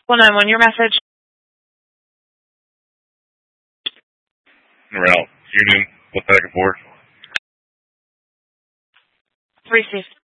191, your message. Route Union, what's back and forth? Received.